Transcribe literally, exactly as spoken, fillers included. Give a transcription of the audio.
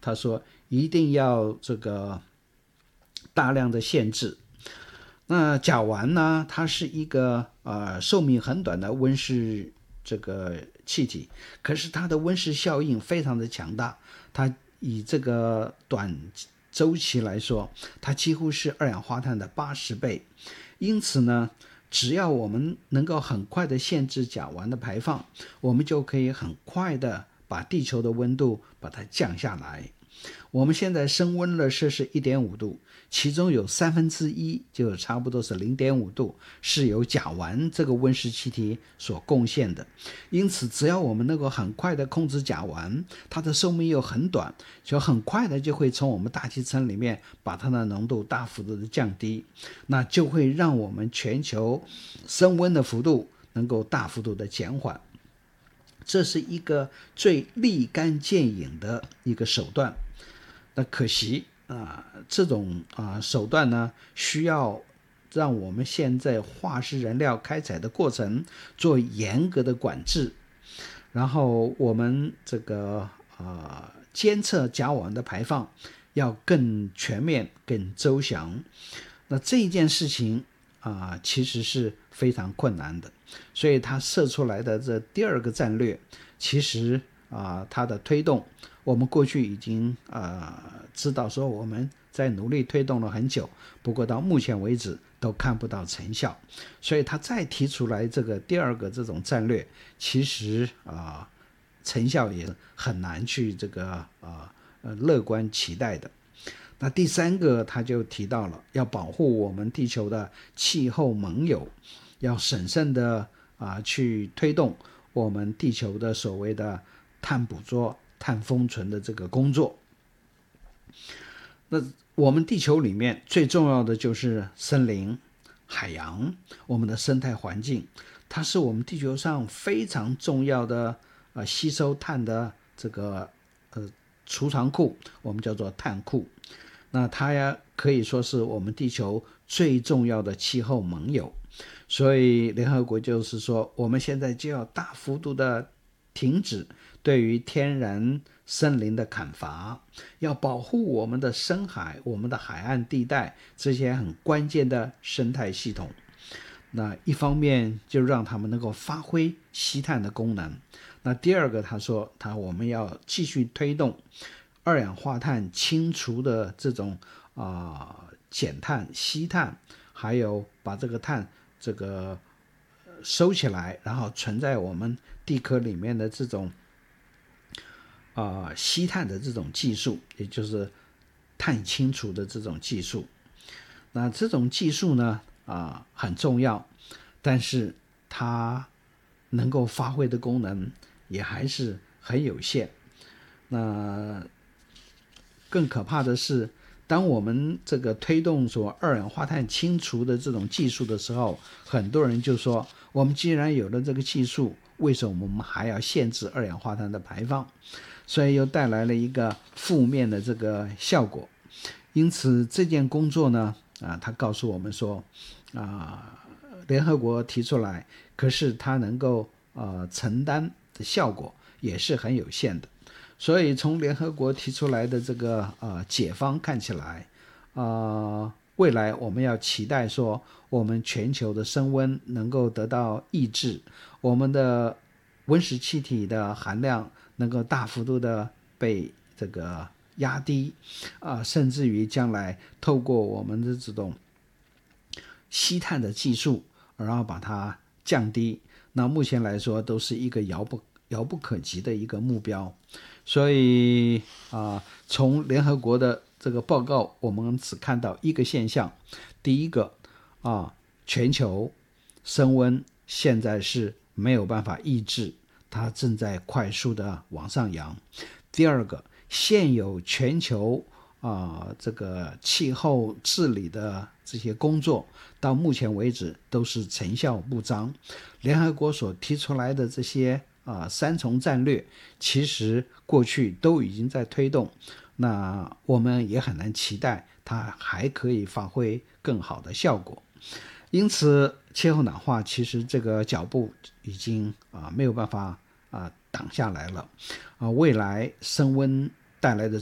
他说一定要这个大量的限制。那甲烷呢，它是一个呃寿命很短的温室这个气体，可是它的温室效应非常的强大，它以这个短周期来说，它几乎是二氧化碳的八十倍。因此呢，只要我们能够很快的限制甲烷的排放，我们就可以很快的把地球的温度把它降下来。我们现在升温了摄氏 一点五 度，其中有三分之一，就差不多是 零点五 度，是由甲烷这个温室气体所贡献的。因此只要我们能够很快的控制甲烷，它的寿命又很短，就很快的就会从我们大气层里面把它的浓度大幅度的降低，那就会让我们全球升温的幅度能够大幅度的减缓。这是一个最立竿见影的一个手段。那可惜啊、呃，这种啊、呃、手段呢，需要让我们现在化石燃料开采的过程做严格的管制，然后我们这个呃监测甲烷的排放要更全面、更周详。那这件事情啊、呃，其实是非常困难的，所以他设出来的这第二个战略，其实啊、呃，它的推动。我们过去已经呃知道说我们在努力推动了很久，不过到目前为止都看不到成效，所以他再提出来这个第二个这种战略，其实啊、呃、成效也很难去这个呃呃乐观期待的。那第三个他就提到了要保护我们地球的气候盟友，要审慎的啊、呃、去推动我们地球的所谓的碳捕捉、碳封存的这个工作。那我们地球里面最重要的就是森林、海洋，我们的生态环境，它是我们地球上非常重要的呃吸收碳的这个呃储藏库，我们叫做碳库。那它呀可以说是我们地球最重要的气候盟友。所以联合国就是说，我们现在就要大幅度的停止对于天然森林的砍伐，要保护我们的深海、我们的海岸地带这些很关键的生态系统。那一方面就让他们能够发挥吸碳的功能。那第二个他说，他我们要继续推动二氧化碳清除的这种啊、呃、减碳、吸碳，还有把这个碳这个收起来，然后存在我们地壳里面的这种啊、呃、吸碳的这种技术，也就是碳清除的这种技术。那这种技术呢啊、呃、很重要，但是它能够发挥的功能也还是很有限。那更可怕的是，当我们这个推动说二氧化碳清除的这种技术的时候，很多人就说，我们既然有了这个技术，为什么我们还要限制二氧化碳的排放？所以又带来了一个负面的这个效果。因此这件工作呢，啊，他告诉我们说，啊，联合国提出来，可是它能够呃承担的效果也是很有限的。所以从联合国提出来的这个呃解方看起来，呃，未来我们要期待说，我们全球的升温能够得到抑制，我们的温室气体的含量能够大幅度的被这个压低，啊、呃，甚至于将来透过我们的这种吸碳的技术，然后把它降低。那目前来说，都是一个遥不遥不可及的一个目标。所以啊、呃，从联合国的这个报告，我们只看到一个现象：第一个啊，全球升温现在是没有办法抑制，它正在快速的往上扬。第二个，现有全球啊、呃、这个气候治理的这些工作，到目前为止都是成效不彰。联合国所提出来的这些啊、呃、三重战略，其实过去都已经在推动，那我们也很难期待它还可以发挥更好的效果。因此气候暖化其实这个脚步已经啊、呃、没有办法啊、呃、挡下来了啊、呃、未来升温带来的